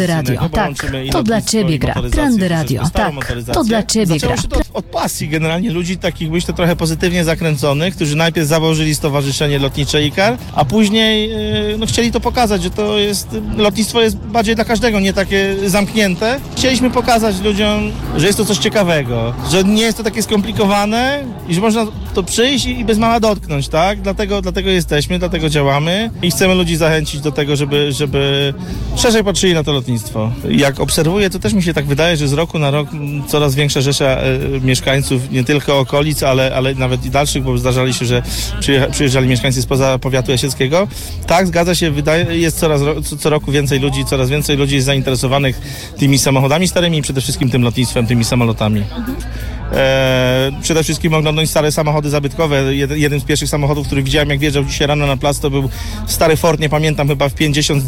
Radio, tak, to dla Ciebie gra. Trendy Radio, tak, to dla Ciebie gra. Zaczęło się to od pasji generalnie ludzi takich, myślę, trochę pozytywnie zakręconych, którzy najpierw założyli Stowarzyszenie Lotnicze IKAR, a później chcieli to pokazać, że to jest, lotnictwo jest bardziej dla każdego, nie takie zamknięte. Chcieliśmy pokazać ludziom, że jest to coś ciekawego, że nie jest to takie skomplikowane i że można to przyjść i bez mała dotknąć, tak? Dlatego jesteśmy, dlatego działamy i chcemy ludzi zachęcić do tego, żeby szerzej patrzyli na to lotnictwo. Jak obserwuję, to też mi się tak wydaje, że z roku na rok coraz większa rzesza mieszkańców, nie tylko okolic, ale nawet i dalszych, bo zdarzali się, że przyjeżdżali mieszkańcy spoza powiatu jasieckiego. Tak, zgadza się, jest co roku więcej ludzi, coraz więcej ludzi jest zainteresowanych tymi samochodami starymi i przede wszystkim tym lotnictwem, tymi samolotami. Przede wszystkim oglądać stare samochody zabytkowe. Jeden z pierwszych samochodów, który widziałem, jak wjeżdżał dzisiaj rano na plac, to był stary Ford, nie pamiętam, chyba w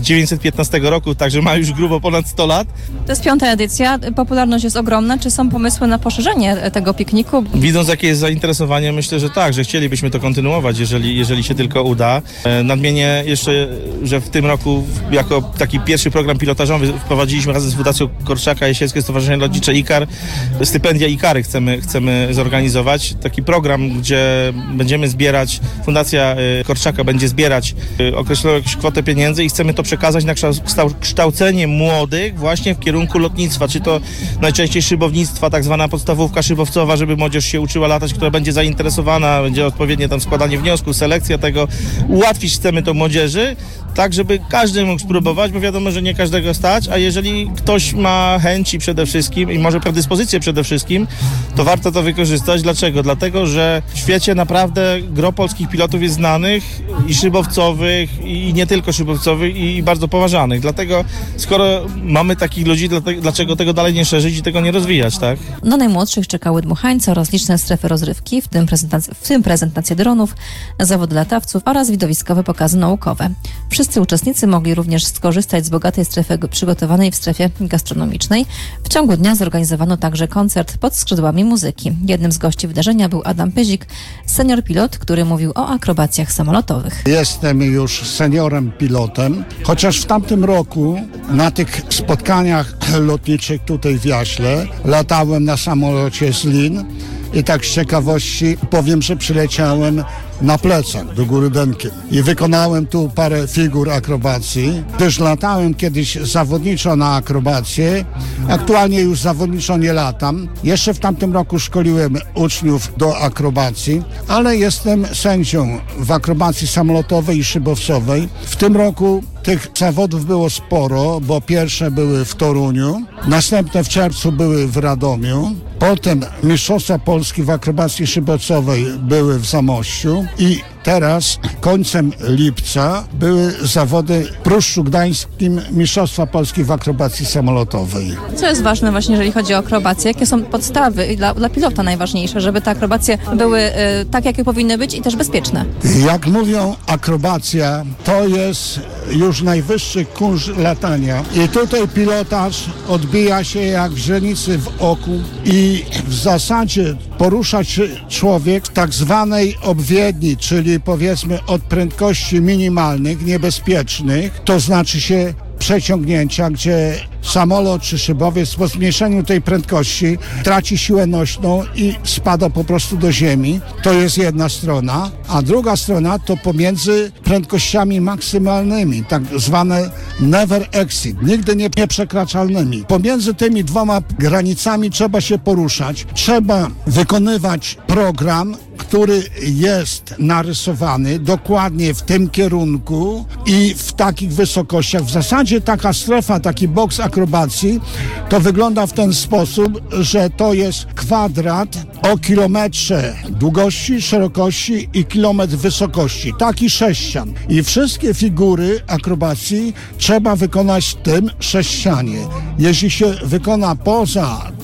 1915 roku, także ma już grubo ponad 100 lat. To jest 5. edycja, popularność jest ogromna. Czy są pomysły na poszerzenie tego pikniku? Widząc, jakie jest zainteresowanie, myślę, że tak, że chcielibyśmy to kontynuować, jeżeli się tylko uda. Nadmienię jeszcze, że w tym roku jako taki pierwszy program pilotażowy wprowadziliśmy razem z Fundacją Korczaka Jasieckie Stowarzyszenie Lotnicze IKAR stypendia IKARy chcemy zorganizować. Taki program, gdzie będziemy zbierać, Fundacja Korczaka będzie zbierać określoną jakąś kwotę pieniędzy i chcemy to przekazać na kształcenie młodych właśnie w kierunku lotnictwa, czy to najczęściej szybownictwa, tak zwana podstawówka szybowcowa, żeby młodzież się uczyła latać, która będzie zainteresowana, będzie odpowiednie tam składanie wniosków, selekcja tego. Ułatwić chcemy to młodzieży, tak żeby każdy mógł spróbować, bo wiadomo, że nie każdego stać, a jeżeli ktoś ma chęci przede wszystkim i może predyspozycje przede wszystkim, to warto to wykorzystać. Dlaczego? Dlatego, że w świecie naprawdę gro polskich pilotów jest znanych i szybowcowych, i nie tylko szybowcowych, i bardzo poważanych. Dlatego, skoro mamy takich ludzi, dlaczego tego dalej nie szerzyć i tego nie rozwijać, tak? Na najmłodszych czekały dmuchańce oraz liczne strefy rozrywki, w tym prezentacje dronów, zawody latawców oraz widowiskowe pokazy naukowe. Wszyscy uczestnicy mogli również skorzystać z bogatej strefy przygotowanej w strefie gastronomicznej. W ciągu dnia zorganizowano także koncert pod skrzydłami muzyki. Jednym z gości wydarzenia był Adam Pyzik, senior pilot, który mówił o akrobacjach samolotowych. Jestem już seniorem pilotem, chociaż w tamtym roku na tych spotkaniach lotniczych tutaj w Jaśle latałem na samolocie z Lin i tak z ciekawości powiem, że przyleciałem na plecach do góry Dękiem i wykonałem tu parę figur akrobacji, gdyż latałem kiedyś zawodniczo na akrobację. Aktualnie już zawodniczo nie latam. Jeszcze w tamtym roku szkoliłem uczniów do akrobacji, ale jestem sędzią w akrobacji samolotowej i szybowcowej. W tym roku tych zawodów było sporo, bo pierwsze były w Toruniu, następne w czerwcu były w Radomiu, potem Mistrzostwa Polski w akrobacji szybowcowej były w Zamościu i teraz końcem lipca były zawody w Pruszczu Gdańskim Mistrzostwa Polski w akrobacji samolotowej. Co jest ważne właśnie, jeżeli chodzi o akrobację? Jakie są podstawy i dla pilota najważniejsze, żeby te akrobacje były tak, jakie powinny być i też bezpieczne? Jak mówią, akrobacja to jest już najwyższy kunszt latania i tutaj pilotaż odbija się jak w źrenicy w oku i w zasadzie porusza się człowiek w tak zwanej obwiedni, czyli powiedzmy od prędkości minimalnych, niebezpiecznych, to znaczy się przeciągnięcia, gdzie samolot czy szybowiec po zmniejszeniu tej prędkości traci siłę nośną i spada po prostu do ziemi. To jest jedna strona, a druga strona to pomiędzy prędkościami maksymalnymi, tak zwane never exit, nigdy nieprzekraczalnymi. Pomiędzy tymi dwoma granicami trzeba się poruszać, trzeba wykonywać program, który jest narysowany dokładnie w tym kierunku i w takich wysokościach. W zasadzie taka strefa, taki boks akrobacji to wygląda w ten sposób, że to jest kwadrat o kilometrze długości, szerokości i kilometr wysokości. Taki sześcian. I wszystkie figury akrobacji trzeba wykonać w tym sześcianie. Jeśli się wykona poza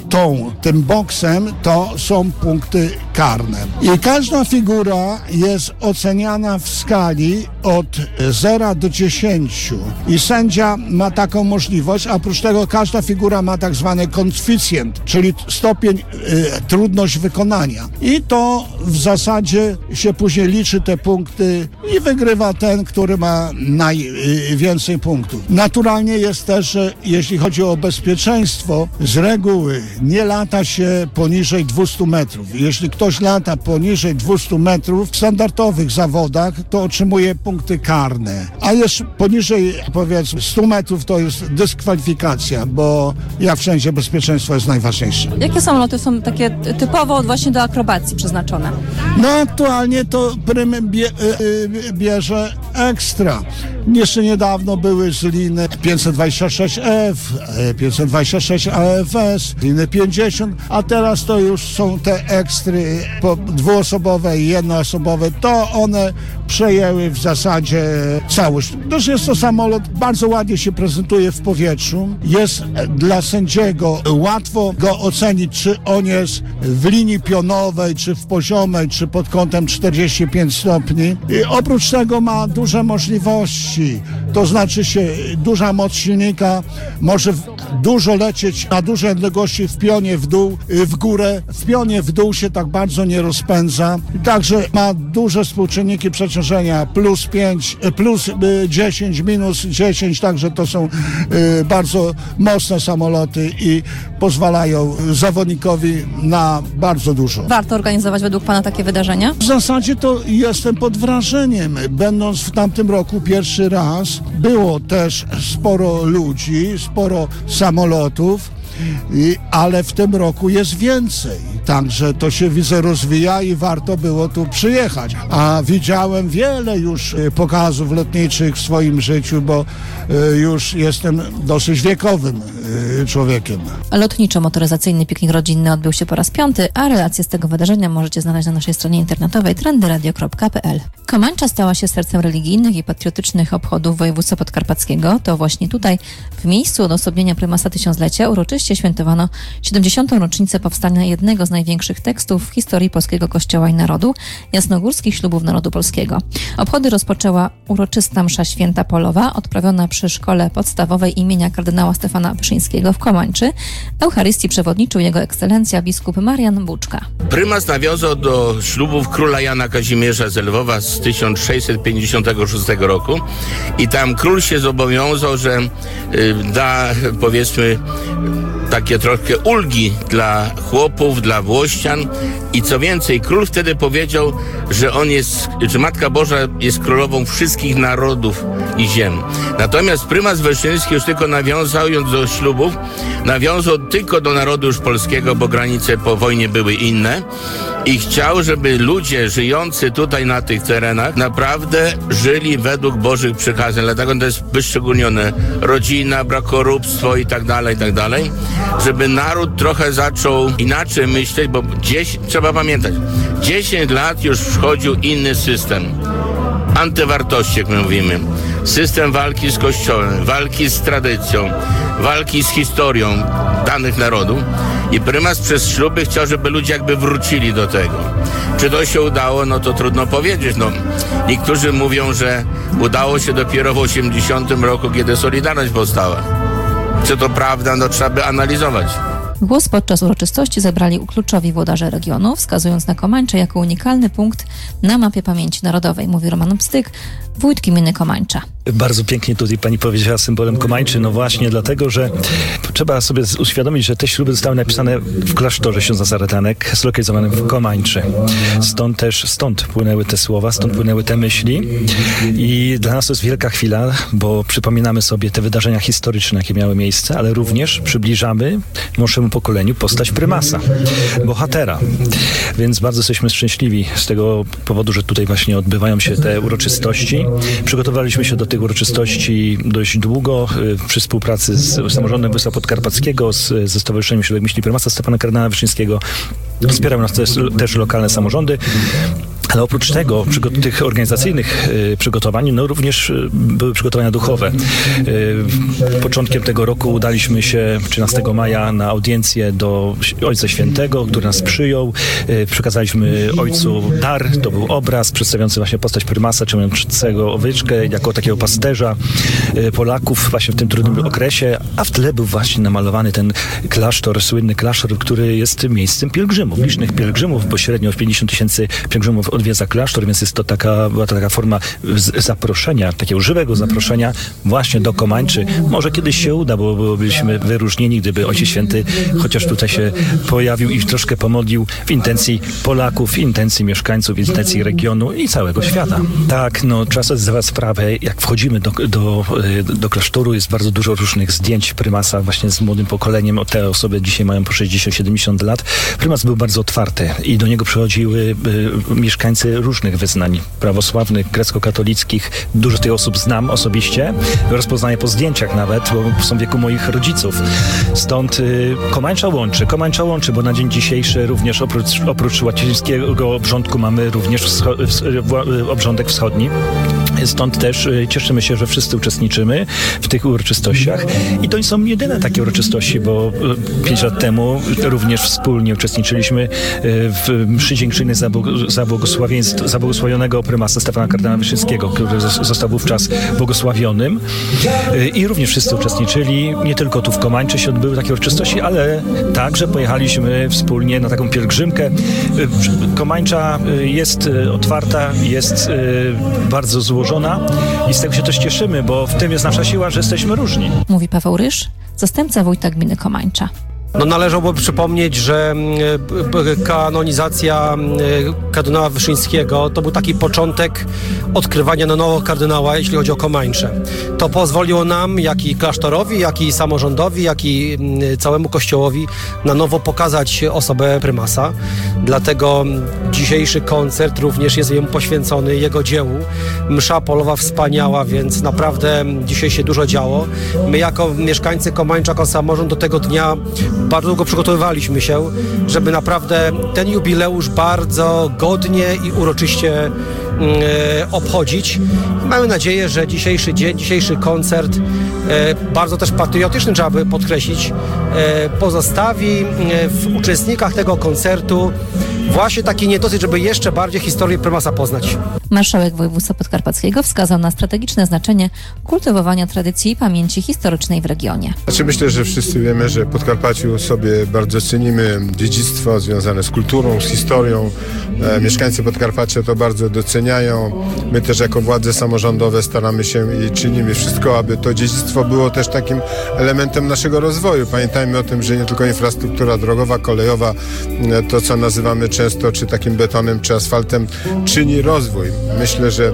tym boksem, to są punkty karne. I każda figura jest oceniana w skali od 0 do 10. I sędzia ma taką możliwość, a oprócz tego każda figura ma tak zwany koeficjent, czyli stopień trudność wykonania. I to w zasadzie się później liczy te punkty i wygrywa ten, który ma najwięcej punktów. Naturalnie jest też, że jeśli chodzi o bezpieczeństwo, z reguły nie lata się poniżej 200 metrów. Jeśli ktoś lata poniżej 200 metrów w standardowych zawodach, to otrzymuje punkty karne. A jeszcze poniżej, powiedzmy, 100 metrów to jest dyskwalifikacja, bo jak wszędzie bezpieczeństwo jest najważniejsze. Jakie samoloty są takie typowo właśnie do akrobacji przeznaczone? No aktualnie to prym bierze ekstra. Jeszcze niedawno były z liny 526F, 526 AFS, liny 50, a teraz to już są te ekstry dwuosobowe i jednoosobowe. To one przejęły w zasadzie całość. Też jest to samolot, bardzo ładnie się prezentuje w powietrzu. Jest dla sędziego łatwo go ocenić, czy on jest w linii pionowej, czy w poziomej, czy pod kątem 45 stopni. I oprócz tego ma duże możliwości, to znaczy się duża moc silnika, może dużo lecieć na duże odległości w pionie w dół, w górę. W pionie w dół się tak bardzo nie rozpędza. Także ma duże współczynniki przeciążenia, plus 5, plus 10, minus 10, także to są bardzo mocne samoloty i pozwalają zawodnikowi na bardzo dużo. Warto organizować według Pana takie wydarzenia? W zasadzie to jestem pod wrażeniem. Będąc w tamtym roku pierwszy raz, było też sporo ludzi, sporo samolotów, ale w tym roku jest więcej. Także to się, widzę, rozwija i warto było tu przyjechać. A widziałem wiele już pokazów lotniczych w swoim życiu, bo już jestem dosyć wiekowym człowiekiem. Lotniczo-motoryzacyjny piknik rodzinny odbył się po raz 5, a relacje z tego wydarzenia możecie znaleźć na naszej stronie internetowej trendyradio.pl. Komańcza stała się sercem religijnych i patriotycznych obchodów województwa podkarpackiego. To właśnie tutaj, w miejscu odosobnienia prymasa tysiąclecia, uroczyście świętowano 70. rocznicę powstania jednego z największych tekstów w historii polskiego Kościoła i Narodu, jasnogórskich ślubów narodu polskiego. Obchody rozpoczęła uroczysta msza święta polowa, odprawiona przy szkole podstawowej imienia kardynała Stefana Wyszyńskiego w Komańczy. Eucharystii przewodniczył jego ekscelencja biskup Marian Buczka. Prymas nawiązał do ślubów króla Jana Kazimierza z Lwowa z 1656 roku i tam król się zobowiązał, że da, powiedzmy, takie trochę ulgi dla chłopów, dla włościan i co więcej, król wtedy powiedział, że Matka Boża jest królową wszystkich narodów i ziem. Natomiast prymas Wyszyński już tylko nawiązując do ślubów, nawiązał tylko do narodu już polskiego, bo granice po wojnie były inne i chciał, żeby ludzie żyjący tutaj na tych terenach naprawdę żyli według Bożych przykazań. Dlatego to jest wyszczególnione rodzina, brakoróbstwo i tak dalej, żeby naród trochę zaczął inaczej myśleć, bo trzeba pamiętać, 10 lat już wchodził inny system. Antywartości, jak my mówimy. System walki z Kościołem, walki z tradycją, walki z historią danych narodów. I prymas przez śluby chciał, żeby ludzie jakby wrócili do tego. Czy to się udało? No to trudno powiedzieć. Niektórzy mówią, że udało się dopiero w 80 roku, kiedy Solidarność powstała. Czy to prawda? No trzeba by analizować. Głos podczas uroczystości zabrali kluczowi włodarze regionu, wskazując na Komańcze jako unikalny punkt na mapie pamięci narodowej, mówi Roman Pstyk, wójt gminy Komańcza. Bardzo pięknie tutaj pani powiedziała symbolem Komańczy, no właśnie dlatego, że trzeba sobie uświadomić, że te śluby zostały napisane w klasztorze ksiądz Nazaretanek zlokalizowanym w Komańczy. Stąd płynęły te słowa, stąd płynęły te myśli i dla nas to jest wielka chwila, bo przypominamy sobie te wydarzenia historyczne, jakie miały miejsce, ale również przybliżamy młodszemu pokoleniu postać prymasa, bohatera. Więc bardzo jesteśmy szczęśliwi z tego powodu, że tutaj właśnie odbywają się te uroczystości. Przygotowaliśmy się do tych uroczystości dość długo przy współpracy z samorządem województwa podkarpackiego, ze Stowarzyszeniem Ślubek Myśli Prymasa Stefana Kardynała Wyszyńskiego. Wspierają nas też lokalne samorządy. Ale oprócz tego, tych organizacyjnych przygotowań, no również były przygotowania duchowe. Początkiem tego roku udaliśmy się 13 maja na audiencję do Ojca Świętego, który nas przyjął. Przekazaliśmy Ojcu dar, to był obraz przedstawiający właśnie postać prymasa, trzymającego owieczkę jako takiego pasterza Polaków właśnie w tym trudnym okresie, a w tle był właśnie namalowany ten klasztor, słynny klasztor, który jest miejscem pielgrzymów, licznych pielgrzymów, bo średnio 50 000 pielgrzymów odwiedza klasztor, więc jest to była to taka forma zaproszenia, takiego żywego zaproszenia właśnie do Komańczy. Może kiedyś się uda, bo byliśmy wyróżnieni, gdyby Ojciec Święty chociaż tutaj się pojawił i troszkę pomodlił w intencji Polaków, w intencji mieszkańców, w intencji regionu i całego świata. Tak, no trzeba sobie zdawać sprawę, jak wchodzimy do klasztoru, jest bardzo dużo różnych zdjęć prymasa właśnie z młodym pokoleniem. Te osoby dzisiaj mają po 60-70 lat. Prymas był bardzo otwarty i do niego przychodziły mieszkańcy różnych wyznań, prawosławnych, grecko-katolickich. Dużo tych osób znam osobiście, rozpoznaję po zdjęciach nawet, bo są w wieku moich rodziców. Stąd Komańcza łączy, bo na dzień dzisiejszy również oprócz łacińskiego obrządku mamy również obrządek wschodni. Stąd też cieszymy się, że wszyscy uczestniczymy w tych uroczystościach i to nie są jedyne takie uroczystości, bo 5 lat temu również wspólnie uczestniczyliśmy w mszy dziękczynnej zabłogosławionego prymasa Stefana Kardynała Wyszyńskiego, który został wówczas błogosławionym i również wszyscy uczestniczyli, nie tylko tu w Komańczy się odbyły takie uroczystości, ale także pojechaliśmy wspólnie na taką pielgrzymkę. Komańcza jest otwarta, jest bardzo złożona i z tego się też cieszymy, bo w tym jest nasza siła, że jesteśmy różni. Mówi Paweł Ryż, zastępca wójta gminy Komańcza. No należałoby przypomnieć, że kanonizacja kardynała Wyszyńskiego to był taki początek odkrywania na nowo kardynała, jeśli chodzi o Komańczę. To pozwoliło nam, jak i klasztorowi, jak i samorządowi, jak i całemu Kościołowi na nowo pokazać osobę prymasa. Dlatego dzisiejszy koncert również jest jemu poświęcony, jego dziełu. Msza polowa wspaniała, więc naprawdę dzisiaj się dużo działo. My jako mieszkańcy Komańcza, jako samorząd do tego dnia bardzo długo przygotowywaliśmy się, żeby naprawdę ten jubileusz bardzo godnie i uroczyście obchodzić. Mamy nadzieję, że dzisiejszy dzień, dzisiejszy koncert, bardzo też patriotyczny, trzeba by podkreślić, pozostawi w uczestnikach tego koncertu właśnie taki niedosyt, żeby jeszcze bardziej historię prymasa poznać. Marszałek województwa podkarpackiego wskazał na strategiczne znaczenie kultywowania tradycji i pamięci historycznej w regionie. Myślę, że wszyscy wiemy, że w Podkarpaciu sobie bardzo cenimy dziedzictwo związane z kulturą, z historią. Mieszkańcy Podkarpacia to bardzo doceniają. My też jako władze samorządowe staramy się i czynimy wszystko, aby to dziedzictwo było też takim elementem naszego rozwoju. Pamiętajmy o tym, że nie tylko infrastruktura drogowa, kolejowa, to co nazywamy często czy takim betonem, czy asfaltem, czyni rozwój. Myślę, że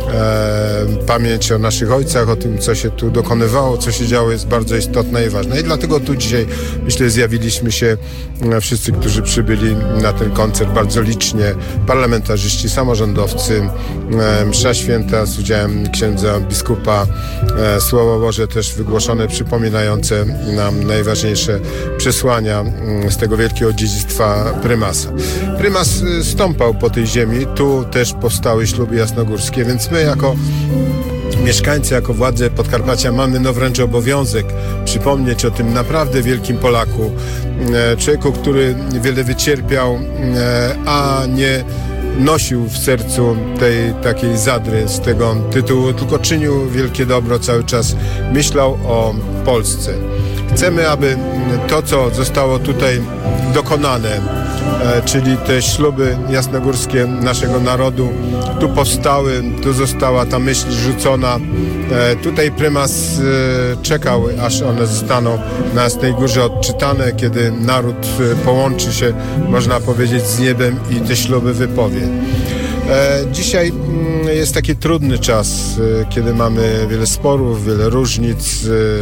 pamięć o naszych ojcach, o tym, co się tu dokonywało, co się działo, jest bardzo istotna i ważna. I dlatego tu dzisiaj, myślę, zjawiliśmy się wszyscy, którzy przybyli na ten koncert bardzo licznie. Parlamentarzyści, samorządowcy, msza święta z udziałem księdza biskupa, Słowo Boże też wygłoszone, przypominające nam najważniejsze przesłania z tego wielkiego dziedzictwa prymasa. Prymas stąpał po tej ziemi, tu też powstały śluby jasnogórskie, więc my jako mieszkańcy, jako władze Podkarpacia mamy wręcz obowiązek przypomnieć o tym naprawdę wielkim Polaku, człowieku, który wiele wycierpiał, a nie nosił w sercu tej takiej zadry z tego tytułu, tylko czynił wielkie dobro, cały czas myślał o Polsce. Chcemy, aby to, co zostało tutaj dokonane, czyli te śluby jasnogórskie naszego narodu, tu powstały, tu została ta myśl rzucona. Tutaj prymas czekał, aż one zostaną na Jasnej Górze odczytane, kiedy naród połączy się, można powiedzieć, z niebem i te śluby wypowie. Dzisiaj jest taki trudny czas, kiedy mamy wiele sporów, wiele różnic.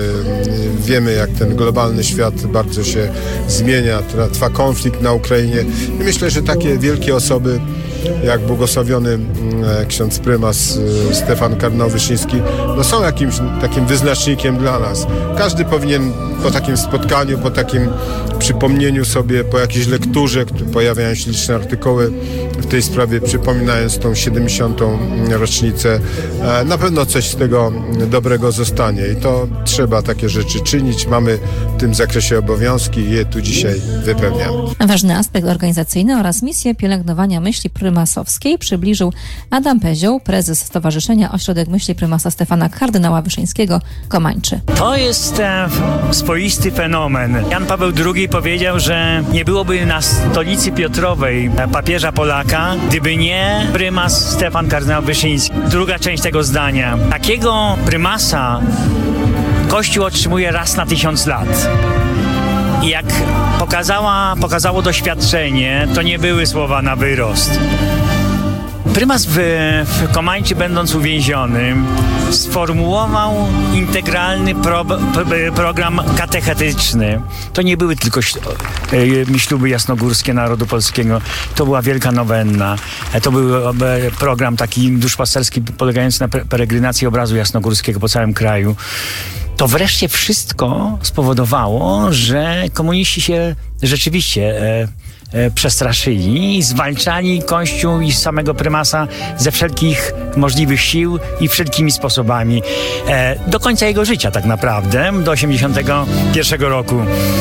Wiemy, jak ten globalny świat bardzo się zmienia, trwa konflikt na Ukrainie. I myślę, że takie wielkie osoby jak błogosławiony ksiądz prymas Stefan Kardynał Wyszyński, są jakimś takim wyznacznikiem dla nas. Każdy powinien po takim spotkaniu, po takim przypomnieniu sobie, po jakiejś lekturze, pojawiają się liczne artykuły w tej sprawie, przypominając tą 70. rocznicę. Na pewno coś z tego dobrego zostanie i to trzeba takie rzeczy czynić. Mamy w tym zakresie obowiązki i je tu dzisiaj wypełniamy. Ważny aspekt organizacyjny oraz misję pielęgnowania myśli prymasowskiej przybliżył Adam Pezioł, prezes Stowarzyszenia Ośrodek Myśli Prymasa Stefana Kardynała Wyszyńskiego, Komańczy. To jest swoisty fenomen. Jan Paweł II powiedział, że nie byłoby na stolicy Piotrowej papieża Polaka, gdyby nie prymas Stefan Kardynał Wyszyński. Druga część tego zdania. Takiego prymasa Kościół otrzymuje raz na 1000 lat. I jak pokazało doświadczenie, to nie były słowa na wyrost. Prymas w Komańczy, będąc uwięzionym, sformułował integralny program katechetyczny. To nie były tylko śluby jasnogórskie narodu polskiego. To była wielka nowenna. To był program taki duszpasterski polegający na peregrinacji obrazu jasnogórskiego po całym kraju. To wreszcie wszystko spowodowało, że komuniści się rzeczywiście przestraszyli i zwalczali Kościół i samego prymasa ze wszelkich możliwych sił i wszelkimi sposobami. Do końca jego życia tak naprawdę, do 1981 roku.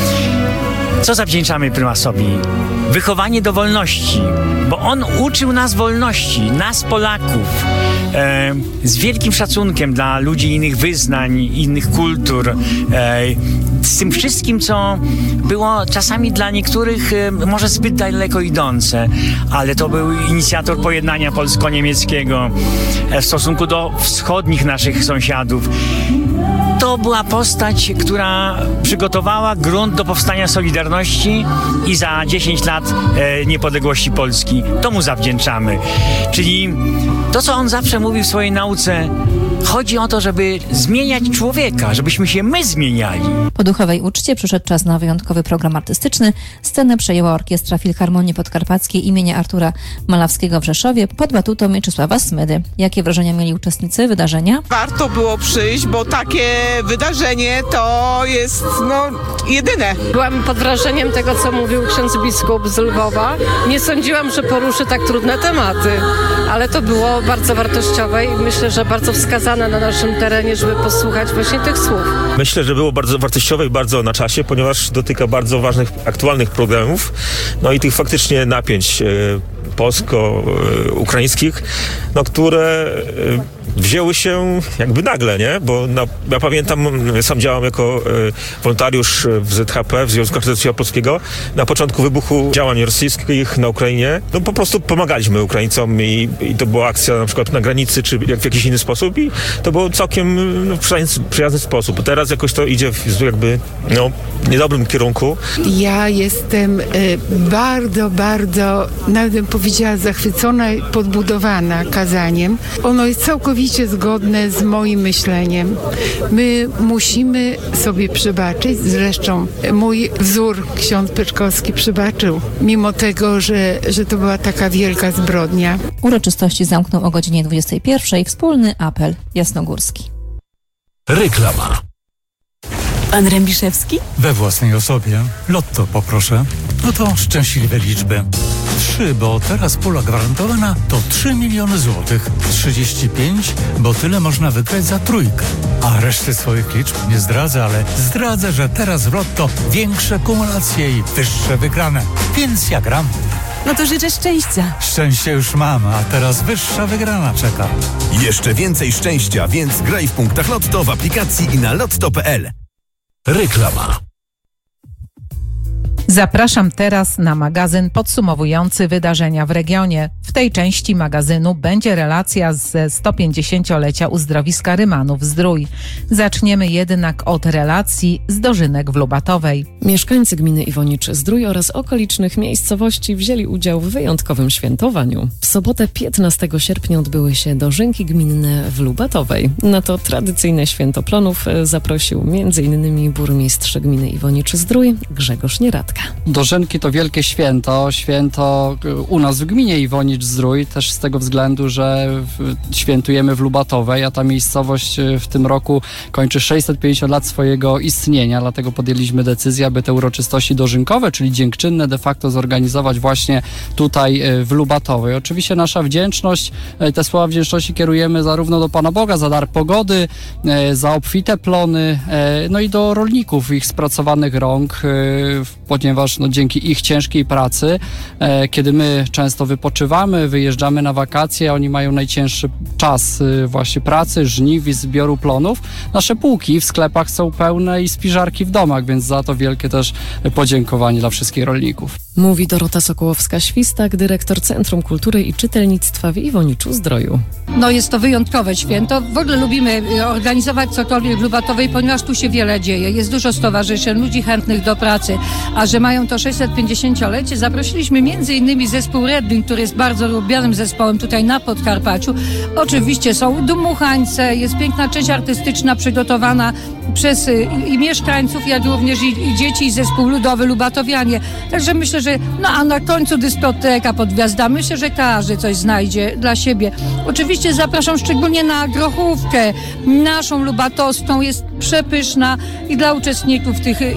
Co zawdzięczamy prymasowi? Wychowanie do wolności, bo on uczył nas wolności, nas Polaków, z wielkim szacunkiem dla ludzi innych wyznań, innych kultur, z tym wszystkim, co było czasami dla niektórych może zbyt daleko idące, ale to był inicjator pojednania polsko-niemieckiego w stosunku do wschodnich naszych sąsiadów. To była postać, która przygotowała grunt do powstania Solidarności i za 10 lat niepodległości Polski. To mu zawdzięczamy. Czyli to, co on zawsze mówił w swojej nauce, chodzi o to, żeby zmieniać człowieka, żebyśmy się my zmieniali. Po duchowej uczcie przyszedł czas na wyjątkowy program artystyczny. Scenę przejęła Orkiestra Filharmonii Podkarpackiej imienia Artura Malawskiego w Rzeszowie pod batutą Mieczysława Smydy. Jakie wrażenia mieli uczestnicy wydarzenia? Warto było przyjść, bo takie wydarzenie to jest jedyne. Byłam pod wrażeniem tego, co mówił ksiądz biskup z Lwowa. Nie sądziłam, że poruszy tak trudne tematy, ale to było bardzo wartościowe i myślę, że bardzo wskazane na naszym terenie, żeby posłuchać właśnie tych słów. Myślę, że było bardzo wartościowe i bardzo na czasie, ponieważ dotyka bardzo ważnych, aktualnych problemów, i tych faktycznie napięć polsko-ukraińskich, które wzięły się jakby nagle, nie? Bo ja pamiętam, sam działam jako wolontariusz w ZHP, w Związku Harcerstwa Polskiego. Na początku wybuchu działań rosyjskich na Ukrainie, po prostu pomagaliśmy Ukraińcom i to była akcja na przykład na granicy, czy w jakiś inny sposób i to było całkiem przyjazny sposób. Teraz jakoś to idzie w jakby niedobrym kierunku. Ja jestem bardzo, nawet bym powiedziała, zachwycona i podbudowana kazaniem. Ono jest całkowicie zgodne z moim myśleniem. My musimy sobie przebaczyć. Zresztą mój wzór, ksiądz Peczkowski, przebaczył, mimo tego, że to była taka wielka zbrodnia. Uroczystości zamknął o godzinie 21:00 wspólny apel jasnogórski. Reklama. Pan Rębiszewski? We własnej osobie. Lotto poproszę. To szczęśliwe liczby. 3, bo teraz pula gwarantowana to 3 miliony złotych. 35, bo tyle można wygrać za trójkę. A reszty swoich liczb nie zdradzę, ale zdradzę, że teraz w Lotto większe kumulacje i wyższe wygrane. Więc ja gram. To życzę szczęścia. Szczęście już mam, a teraz wyższa wygrana czeka. Jeszcze więcej szczęścia, więc graj w punktach Lotto w aplikacji i na lotto.pl. Reklama. Zapraszam teraz na magazyn podsumowujący wydarzenia w regionie. W tej części magazynu będzie relacja ze 150-lecia uzdrowiska Rymanów-Zdrój. Zaczniemy jednak od relacji z dożynek w Lubatowej. Mieszkańcy gminy Iwonicz-Zdrój oraz okolicznych miejscowości wzięli udział w wyjątkowym świętowaniu. W sobotę 15 sierpnia odbyły się dożynki gminne w Lubatowej. Na to tradycyjne święto plonów zaprosił m.in. burmistrz gminy Iwonicz-Zdrój Grzegorz Nieradka. Dożynki to wielkie święto u nas w gminie Iwonicz-Zdrój, też z tego względu, że świętujemy w Lubatowej, a ta miejscowość w tym roku kończy 650 lat swojego istnienia, dlatego podjęliśmy decyzję, aby te uroczystości dożynkowe, czyli dziękczynne de facto zorganizować właśnie tutaj w Lubatowej. Oczywiście nasza wdzięczność, te słowa wdzięczności kierujemy zarówno do Pana Boga za dar pogody, za obfite plony, no i do rolników, ich spracowanych rąk, ponieważ dzięki ich ciężkiej pracy, kiedy my często wypoczywamy, wyjeżdżamy na wakacje, oni mają najcięższy czas właśnie pracy, żniw i zbioru plonów. Nasze półki w sklepach są pełne i spiżarki w domach, więc za to wielkie też podziękowanie dla wszystkich rolników. Mówi Dorota Sokołowska-Świstak, dyrektor Centrum Kultury i Czytelnictwa w Iwoniczu-Zdroju. No jest to wyjątkowe święto. W ogóle lubimy organizować cokolwiek w Lubatowej, ponieważ tu się wiele dzieje. Jest dużo stowarzyszeń, ludzi chętnych do pracy, a że mają to 650-lecie, zaprosiliśmy m.in. zespół Redbin, który jest bardzo lubianym zespołem tutaj na Podkarpaciu. Oczywiście są dmuchańce, jest piękna część artystyczna przygotowana przez i mieszkańców, jak również i dzieci, i zespół ludowy Lubatowianie. Także myślę, że a na końcu dyskoteka pod gwiazdami. Myślę, że każdy coś znajdzie dla siebie. Oczywiście zapraszam szczególnie na grochówkę naszą lubatowską, jest przepyszna i dla uczestników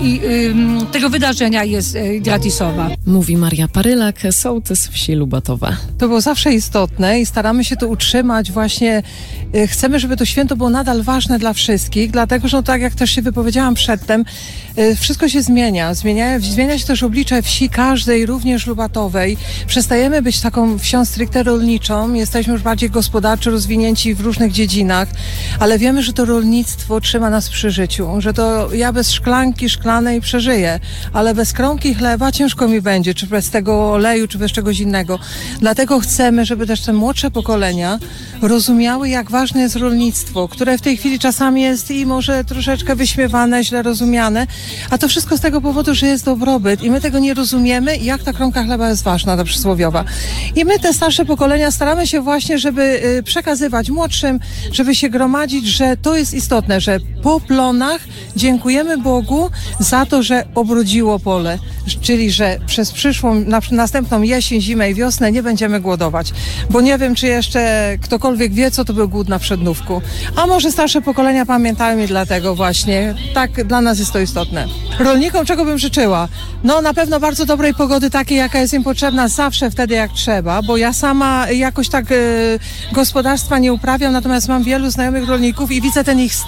tego wydarzenia jest gratisowa. Mówi Maria Parylak, sołtys wsi Lubatowa. To było zawsze istotne i staramy się to utrzymać właśnie. Chcemy, żeby to święto było nadal ważne dla wszystkich, dlatego, że tak jak też się wypowiedziałam przedtem, wszystko się zmienia. Zmienia się też oblicze wsi każdej, również Lubatowej. Przestajemy być taką wsią stricte rolniczą, jesteśmy już bardziej gospodarczo rozwinięci w różnych dziedzinach, ale wiemy, że to rolnictwo trzyma nas przy życiu, że to ja bez szklanki szklanej przeżyję, ale bez kromki chleba ciężko mi będzie, czy bez tego oleju, czy bez czegoś innego. Dlatego chcemy, żeby też te młodsze pokolenia rozumiały, jak ważne jest rolnictwo, które w tej chwili czasami jest i może troszeczkę wyśmiewane, źle rozumiane, a to wszystko z tego powodu, że jest dobrobyt i my tego nie rozumiemy, jak ta kromka chleba jest ważna, ta przysłowiowa. I my, te starsze pokolenia, staramy się właśnie, żeby przekazywać młodszym, żeby się gromadzić, że to jest istotne, że po plonach dziękujemy Bogu za to, że obrodziło pole, czyli że przez przyszłą, następną jesień, zimę i wiosnę nie będziemy głodować, bo nie wiem, czy jeszcze ktokolwiek wie, co to był głód na przednówku, a może starsze pokolenia pamiętają i dlatego właśnie tak dla nas jest to istotne. Rolnikom czego bym życzyła? No na pewno bardzo dobrej pogody, takiej jaka jest im potrzebna zawsze wtedy jak trzeba, bo ja sama jakoś tak gospodarstwa nie uprawiam, natomiast mam wielu znajomych rolników i widzę ten ich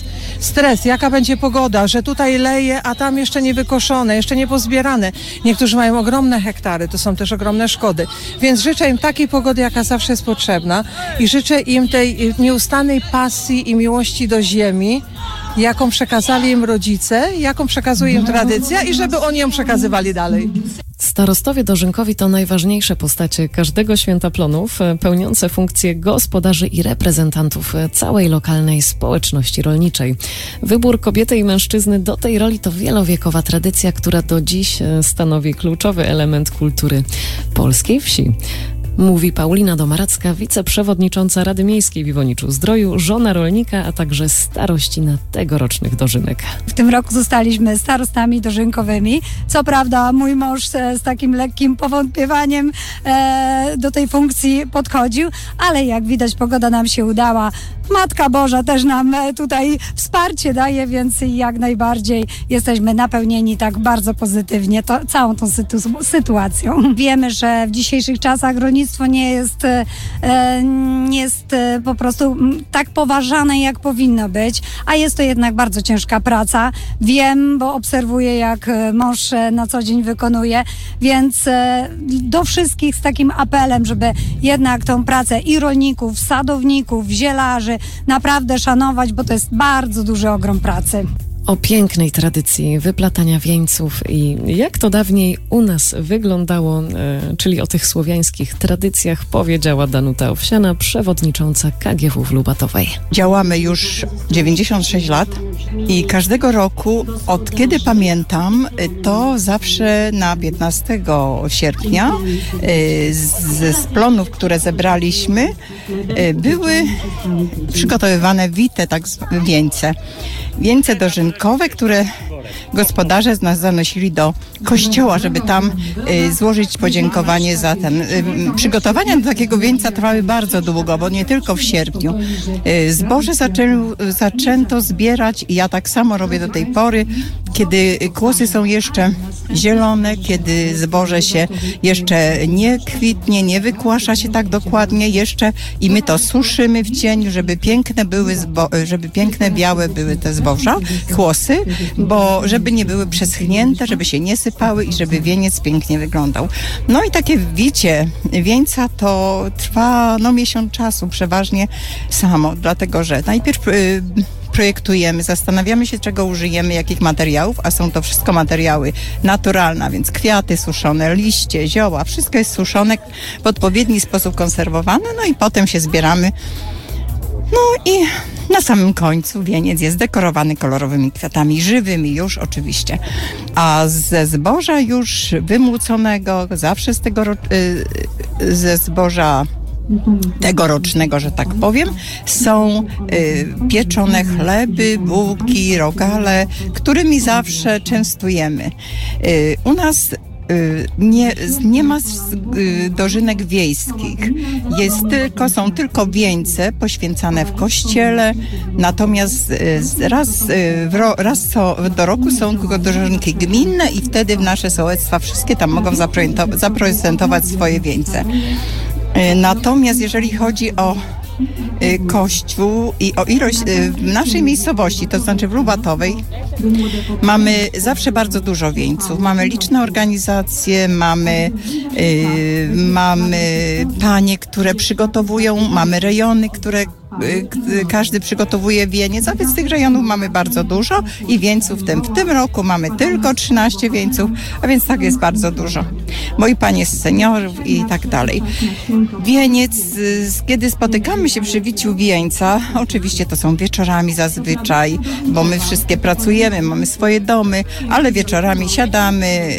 stres, jaka będzie pogoda, że tutaj leje, a tam jeszcze nie wykoszone, jeszcze nie pozbierane. Niektórzy mają ogromne hektary, to są też ogromne szkody, więc życzę im takiej pogody, jaka zawsze jest potrzebna i życzę im tej nieustannej pasji i miłości do ziemi, jaką przekazali im rodzice, jaką przekazuje im tradycja i żeby oni ją przekazywali dalej. Starostowie dożynkowi to najważniejsze postacie każdego święta plonów, pełniące funkcje gospodarzy i reprezentantów całej lokalnej społeczności rolniczej. Wybór kobiety i mężczyzny do tej roli to wielowiekowa tradycja, która do dziś stanowi kluczowy element kultury polskiej wsi. Mówi Paulina Domaracka, wiceprzewodnicząca Rady Miejskiej w Iwoniczu-Zdroju, żona rolnika, a także starościna tegorocznych dożynek. W tym roku zostaliśmy starostami dożynkowymi. Co prawda mój mąż z takim lekkim powątpiewaniem do tej funkcji podchodził, ale jak widać pogoda nam się udała. Matka Boża też nam tutaj wsparcie daje, więc jak najbardziej jesteśmy napełnieni tak bardzo pozytywnie całą tą sytuacją. Wiemy, że w dzisiejszych czasach rolnictwo nie jest po prostu tak poważane, jak powinno być, a jest to jednak bardzo ciężka praca. Wiem, bo obserwuję, jak mąż na co dzień wykonuje, więc do wszystkich z takim apelem, żeby jednak tą pracę i rolników, sadowników, zielarzy naprawdę szanować, bo to jest bardzo duży ogrom pracy. O pięknej tradycji wyplatania wieńców i jak to dawniej u nas wyglądało, czyli o tych słowiańskich tradycjach, powiedziała Danuta Owsiana, przewodnicząca KGW w Lubatowej. Działamy już 96 lat i każdego roku, od kiedy pamiętam, to zawsze na 15 sierpnia z plonów, które zebraliśmy, były przygotowywane wite, tak wieńce dożynkowe, które gospodarze nas zanosili do kościoła, żeby tam złożyć podziękowanie za ten. Przygotowania do takiego wieńca trwały bardzo długo, bo nie tylko w sierpniu. Zboże zaczęto zbierać i ja tak samo robię do tej pory, kiedy kłosy są jeszcze zielone, kiedy zboże się jeszcze nie kwitnie, nie wykłasza się tak dokładnie jeszcze i my to suszymy w cieniu, żeby piękne były, żeby piękne białe były te zboża, kłosy, bo żeby nie były przeschnięte, żeby się nie sypały i żeby wieniec pięknie wyglądał. No i takie wicie wieńca to trwa miesiąc czasu przeważnie samo, dlatego że najpierw projektujemy, zastanawiamy się, czego użyjemy, jakich materiałów, a są to wszystko materiały naturalne, więc kwiaty suszone, liście, zioła, wszystko jest suszone w odpowiedni sposób konserwowane, no i potem się zbieramy. No i na samym końcu wieniec jest dekorowany kolorowymi kwiatami, żywymi już oczywiście. A ze zboża już wymłóconego, zawsze ze zboża tegorocznego, że tak powiem, są pieczone chleby, bułki, rogale, którymi zawsze częstujemy. U nas nie ma dożynek wiejskich. Są tylko wieńce poświęcane w kościele, natomiast raz do roku są tylko dożynki gminne i wtedy nasze sołectwa wszystkie tam mogą zaprezentować swoje wieńce. Natomiast jeżeli chodzi o Kościół i o ilość w naszej miejscowości, to znaczy w Lubatowej, mamy zawsze bardzo dużo wieńców. Mamy liczne organizacje, mamy panie, które przygotowują, mamy rejony, które każdy przygotowuje wieniec, a więc tych rejonów mamy bardzo dużo i wieńców w tym roku mamy tylko 13 wieńców, a więc tak jest bardzo dużo. Moi panie z seniorów i tak dalej. Wieniec, kiedy spotykamy się przy wiciu wieńca, oczywiście to są wieczorami zazwyczaj, bo my wszystkie pracujemy, mamy swoje domy, ale wieczorami siadamy,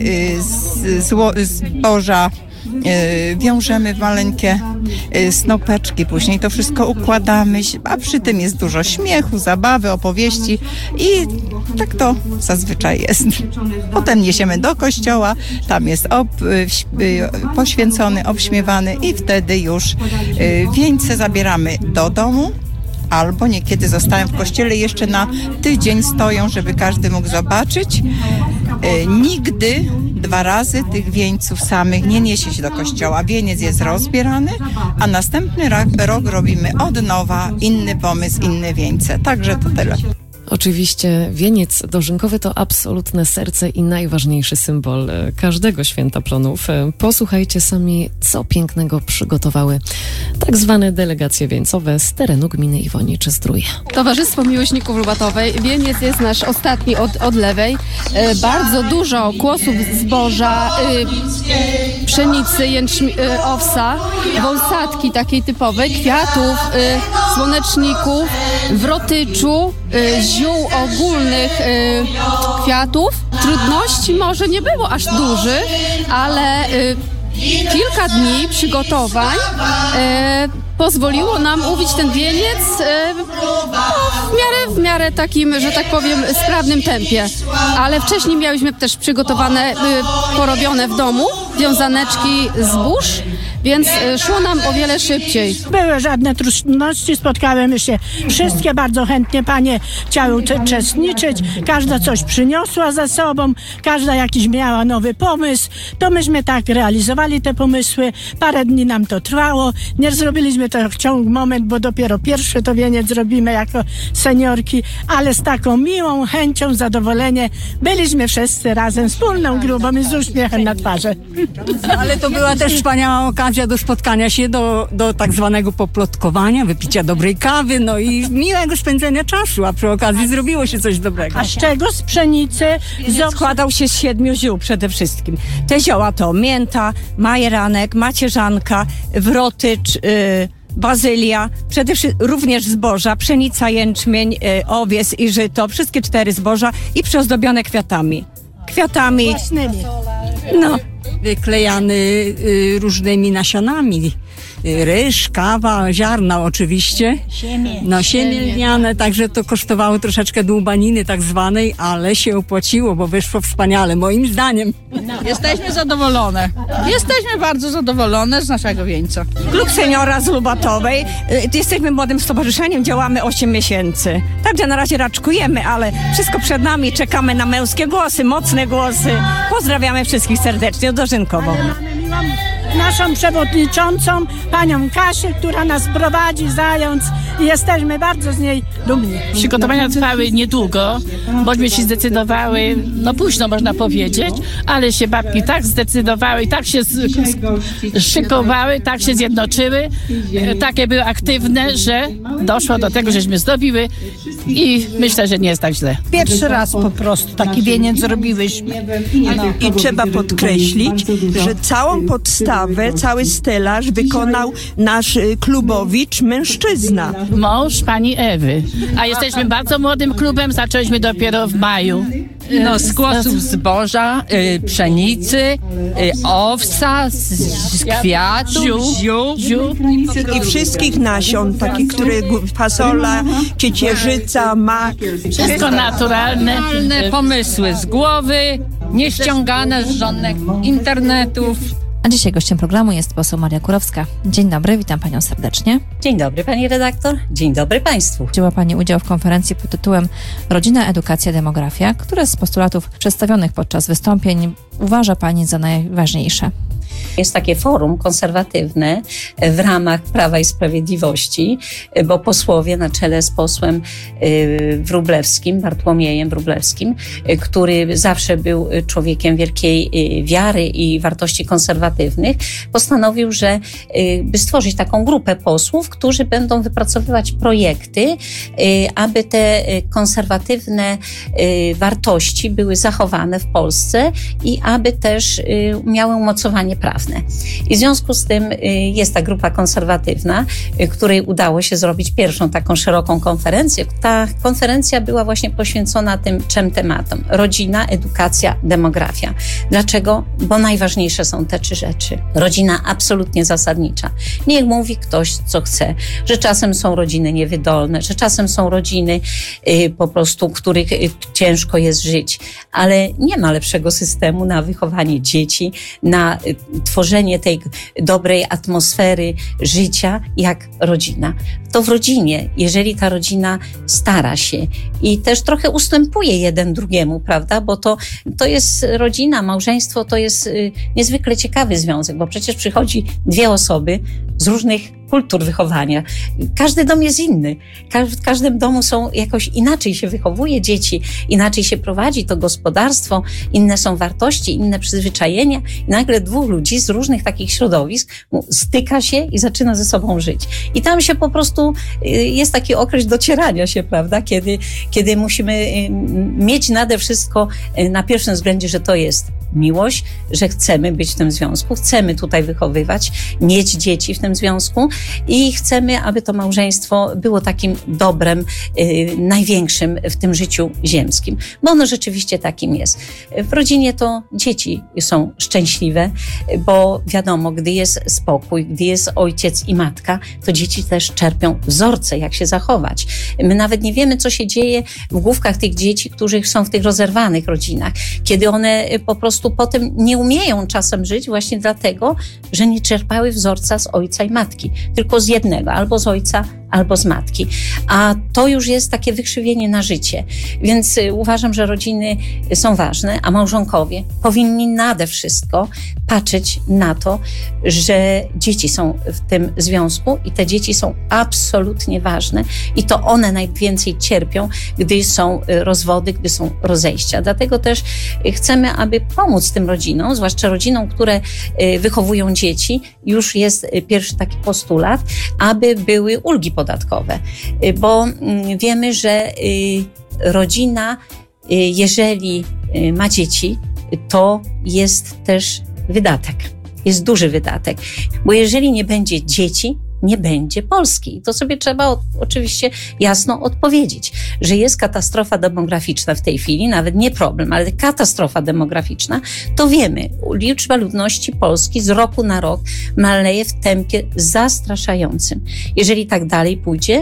zboża wiążemy w maleńkie snopeczki, później to wszystko układamy, a przy tym jest dużo śmiechu, zabawy, opowieści i tak to zazwyczaj jest. Potem niesiemy do kościoła, tam jest poświęcony, obśmiewany i wtedy już wieńce zabieramy do domu. Albo niekiedy zostają w kościele jeszcze na tydzień stoją, żeby każdy mógł zobaczyć. Nigdy 2 razy tych wieńców samych nie niesie się do kościoła. Wieniec jest rozbierany, a następny rok robimy od nowa inny pomysł, inne wieńce. Także to tyle. Oczywiście wieniec dożynkowy to absolutne serce i najważniejszy symbol każdego święta plonów. Posłuchajcie sami, co pięknego przygotowały tak zwane delegacje wieńcowe z terenu gminy Iwonicz-Zdrój. Towarzystwo Miłośników Lubatowej. Wieniec jest nasz ostatni od lewej. Bardzo dużo kłosów zboża, pszenicy, owsa, wąsatki takiej typowej, kwiatów, słoneczników, wrotyczu, ziół ogólnych, kwiatów. Trudności może nie było aż dużych, ale kilka dni przygotowań pozwoliło nam ubić ten wieniec w miarę takim, że tak powiem, sprawnym tempie. Ale wcześniej miałyśmy też przygotowane, porobione w domu wiązaneczki zbóż, więc szło nam o wiele szybciej. Były żadne trudności, spotkały się wszystkie bardzo chętnie, panie chciały uczestniczyć, każda coś przyniosła ze sobą, każda jakiś miała nowy pomysł, to myśmy tak realizowali te pomysły, parę dni nam to trwało, nie zrobiliśmy to w ciągu moment, bo dopiero pierwszy to wieniec zrobimy jako seniorki, ale z taką miłą chęcią, zadowolenie byliśmy wszyscy razem, wspólną grupą i z uśmiechem na twarzy. Ale to była też wspaniała okazja do spotkania się, do tak zwanego poplotkowania, wypicia dobrej kawy, no i miłego spędzenia czasu, a przy okazji zrobiło się coś dobrego. A z czego? Z pszenicy? Składał się z 7 ziół przede wszystkim. Te zioła to mięta, majeranek, macierzanka, wrotycz, bazylia, przede wszystkim również zboża, pszenica, jęczmień, owies i żyto, wszystkie 4 zboża i przyozdobione kwiatami. Kwiatami, no, wyklejany różnymi nasionami ryż, kawa, ziarna oczywiście. Siemię lniane, także to kosztowało troszeczkę dłubaniny tak zwanej, ale się opłaciło, bo wyszło wspaniale, moim zdaniem. Jesteśmy zadowolone. Jesteśmy bardzo zadowolone z naszego wieńca. Klub Seniora z Lubatowej. Jesteśmy młodym stowarzyszeniem, działamy 8 miesięcy. Także na razie raczkujemy, ale wszystko przed nami. Czekamy na męskie głosy, mocne głosy. Pozdrawiamy wszystkich serdecznie, dożynkowo. Naszą przewodniczącą, panią Kasię, która nas prowadzi, zając i jesteśmy bardzo z niej dumni. Przygotowania trwały niedługo, bośmy się zdecydowały, późno można powiedzieć, ale się babki tak zdecydowały i tak się szykowały, tak się zjednoczyły, takie były aktywne, że doszło do tego, żeśmy zdobiły i myślę, że nie jest tak źle. Pierwszy raz po prostu taki wieniec zrobiłyśmy. I trzeba podkreślić, że całą podstawę, cały stelaż wykonał nasz klubowicz, mężczyzna. Mąż pani Ewy. A jesteśmy bardzo młodym klubem, zaczęliśmy dopiero w maju. Z kłosów zboża, pszenicy, owsa, z kwiatów, ziół i wszystkich nasion, takich, które fasola, ciecierzyca, mak. Wszystko naturalne. Pomysły z głowy, nieściągane z żadnych internetów. A dzisiaj gościem programu jest poseł Maria Kurowska. Dzień dobry, witam panią serdecznie. Dzień dobry pani redaktor, dzień dobry państwu. Wzięła pani udział w konferencji pod tytułem Rodzina, edukacja, demografia, które z postulatów przedstawionych podczas wystąpień uważa pani za najważniejsze. Jest takie forum konserwatywne w ramach Prawa i Sprawiedliwości, bo posłowie na czele z posłem Wróblewskim, Bartłomiejem Wróblewskim, który zawsze był człowiekiem wielkiej wiary i wartości konserwatywnych, postanowił, że by stworzyć taką grupę posłów, którzy będą wypracowywać projekty, aby te konserwatywne wartości były zachowane w Polsce i aby też miały umocowanie prawne. I w związku z tym jest ta grupa konserwatywna, której udało się zrobić pierwszą taką szeroką konferencję. Ta konferencja była właśnie poświęcona tym 3 tematom. Rodzina, edukacja, demografia. Dlaczego? Bo najważniejsze są te 3 rzeczy. Rodzina absolutnie zasadnicza. Niech mówi ktoś, co chce. Że czasem są rodziny niewydolne, że czasem są rodziny po prostu, których ciężko jest żyć. Ale nie ma lepszego systemu na wychowanie dzieci, na tworzenie tej dobrej atmosfery życia jak rodzina. To w rodzinie, jeżeli ta rodzina stara się i też trochę ustępuje jeden drugiemu, prawda, bo to jest rodzina, małżeństwo to jest niezwykle ciekawy związek, bo przecież przychodzi 2 osoby z różnych kultur wychowania. Każdy dom jest inny. W każdym domu jakoś inaczej się wychowuje dzieci, inaczej się prowadzi to gospodarstwo, inne są wartości, inne przyzwyczajenia i nagle 2 ludzi z różnych takich środowisk styka się i zaczyna ze sobą żyć. I tam się po prostu jest taki okres docierania się, prawda, kiedy musimy mieć nade wszystko na pierwszym względzie, że to jest miłość, że chcemy być w tym związku, chcemy tutaj wychowywać, mieć dzieci w tym związku i chcemy, aby to małżeństwo było takim dobrem największym w tym życiu ziemskim, bo ono rzeczywiście takim jest. W rodzinie to dzieci są szczęśliwe, bo wiadomo, gdy jest spokój, gdy jest ojciec i matka, to dzieci też czerpią wzorce, jak się zachować. My nawet nie wiemy, co się dzieje w główkach tych dzieci, którzy są w tych rozerwanych rodzinach, kiedy one po prostu potem nie umieją czasem żyć właśnie dlatego, że nie czerpały wzorca z ojca i matki, tylko z jednego, albo z ojca, albo z matki. A to już jest takie wykrzywienie na życie. Więc uważam, że rodziny są ważne, a małżonkowie powinni nade wszystko patrzeć na to, że dzieci są w tym związku i te dzieci są absolutnie ważne i to one najwięcej cierpią, gdy są rozwody, gdy są rozejścia. Dlatego też chcemy, aby pomóc tym rodzinom, zwłaszcza rodzinom, które wychowują dzieci, już jest pierwszy taki postulat, aby były ulgi podatkowe, bo wiemy, że rodzina, jeżeli ma dzieci, to jest też wydatek. Jest duży wydatek, bo jeżeli nie będzie dzieci, nie będzie Polski. I to sobie trzeba oczywiście jasno odpowiedzieć, że jest katastrofa demograficzna w tej chwili, nawet nie problem, ale katastrofa demograficzna, to wiemy. Liczba ludności Polski z roku na rok maleje w tempie zastraszającym. Jeżeli tak dalej pójdzie,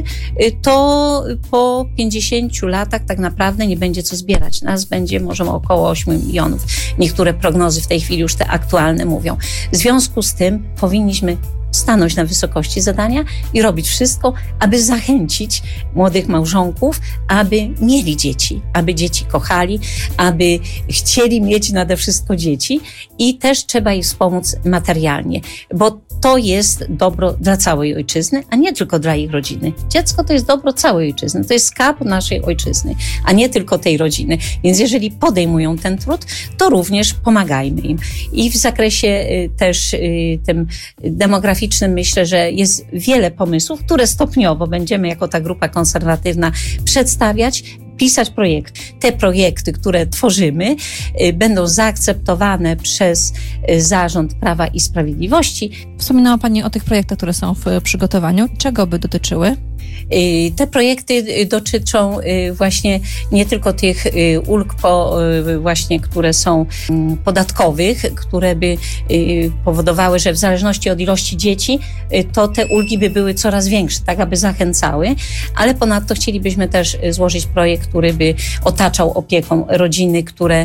to po 50 latach tak naprawdę nie będzie co zbierać. Nas będzie może około 8 milionów. Niektóre prognozy w tej chwili już te aktualne mówią. W związku z tym powinniśmy stanąć na wysokości zadania i robić wszystko, aby zachęcić młodych małżonków, aby mieli dzieci, aby dzieci kochali, aby chcieli mieć nade wszystko dzieci i też trzeba ich wspomóc materialnie, bo to jest dobro dla całej ojczyzny, a nie tylko dla ich rodziny. Dziecko to jest dobro całej ojczyzny, to jest skarb naszej ojczyzny, a nie tylko tej rodziny. Więc jeżeli podejmują ten trud, to również pomagajmy im. I w zakresie też tym demograficznym myślę, że jest wiele pomysłów, które stopniowo będziemy jako ta grupa konserwatywna przedstawiać, pisać projekty. Te projekty, które tworzymy, będą zaakceptowane przez Zarząd Prawa i Sprawiedliwości. Wspominała Pani o tych projektach, które są w przygotowaniu. Czego by dotyczyły? Te projekty dotyczą właśnie nie tylko tych ulg właśnie, które są podatkowych, które by powodowały, że w zależności od ilości dzieci, to te ulgi by były coraz większe, tak aby zachęcały, ale ponadto chcielibyśmy też złożyć projekt, który by otaczał opieką rodziny,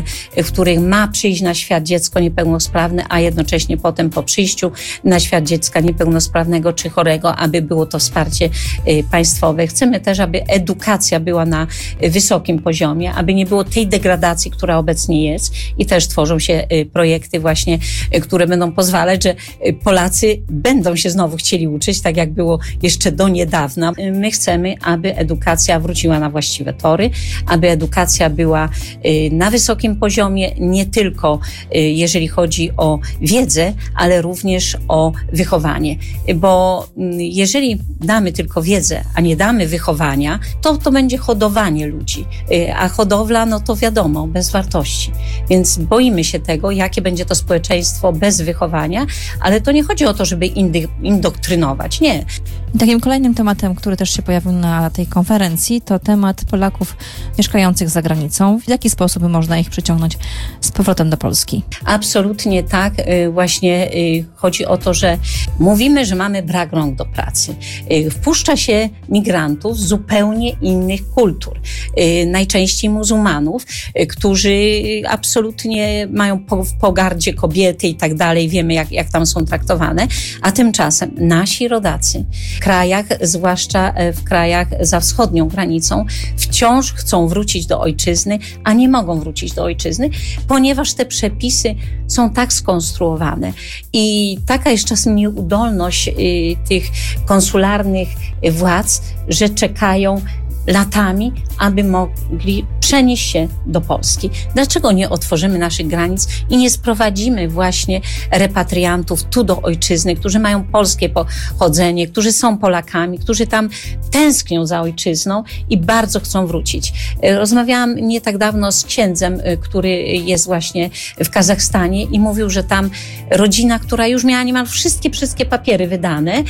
w których ma przyjść na świat dziecko niepełnosprawne, a jednocześnie potem po przyjściu na świat dziecka niepełnosprawnego czy chorego, aby było to wsparcie państwowe. Chcemy też, aby edukacja była na wysokim poziomie, aby nie było tej degradacji, która obecnie jest i też tworzą się projekty właśnie, które będą pozwalać, że Polacy będą się znowu chcieli uczyć, tak jak było jeszcze do niedawna. My chcemy, aby edukacja wróciła na właściwe tory, aby edukacja była na wysokim poziomie, nie tylko jeżeli chodzi o wiedzę, ale również o wychowanie. Bo jeżeli damy tylko wiedzę, a nie damy wychowania, to będzie hodowanie ludzi. A hodowla, no to wiadomo, bez wartości. Więc boimy się tego, jakie będzie to społeczeństwo bez wychowania, ale to nie chodzi o to, żeby indoktrynować. Nie. I takim kolejnym tematem, który też się pojawił na tej konferencji, to temat Polaków mieszkających za granicą. W jaki sposób można ich przyciągnąć z powrotem do Polski? Absolutnie tak. Właśnie chodzi o to, że mówimy, że mamy brak rąk do pracy. Wpuszcza się migrantów z zupełnie innych kultur. Najczęściej muzułmanów, którzy absolutnie mają w pogardzie kobiety i tak dalej. Wiemy, jak tam są traktowane. A tymczasem nasi rodacy w krajach, zwłaszcza w krajach za wschodnią granicą, wciąż chcą wrócić do ojczyzny, a nie mogą wrócić do ojczyzny, ponieważ te przepisy są tak skonstruowane i taka jest czasem nieudolność tych konsularnych władz, że czekają latami, aby mogli przenieść się do Polski. Dlaczego nie otworzymy naszych granic i nie sprowadzimy właśnie repatriantów tu do ojczyzny, którzy mają polskie pochodzenie, którzy są Polakami, którzy tam tęsknią za ojczyzną i bardzo chcą wrócić. Rozmawiałam nie tak dawno z księdzem, który jest właśnie w Kazachstanie i mówił, że tam rodzina, która już miała niemal wszystkie papiery wydane,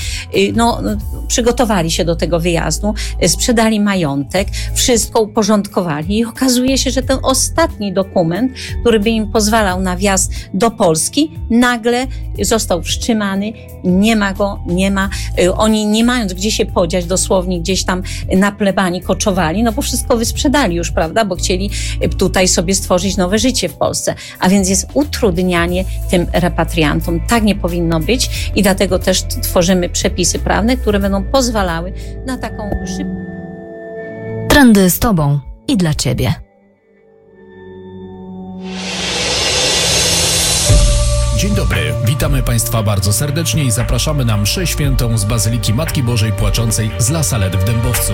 przygotowali się do tego wyjazdu, sprzedali majątek, wszystko uporządkowali i okazuje się, że ten ostatni dokument, który by im pozwalał na wjazd do Polski, nagle został wstrzymany, nie ma go, nie ma. Oni nie mając gdzie się podziać, dosłownie gdzieś tam na plebanii koczowali, bo wszystko wysprzedali już, prawda, bo chcieli tutaj sobie stworzyć nowe życie w Polsce. A więc jest utrudnianie tym repatriantom. Tak nie powinno być i dlatego też tworzymy przepisy prawne, które będą pozwalały na taką szybką... Trendy z Tobą i dla Ciebie. Dzień dobry, witamy Państwa bardzo serdecznie i zapraszamy na mszę świętą z Bazyliki Matki Bożej Płaczącej z La Salette w Dębowcu.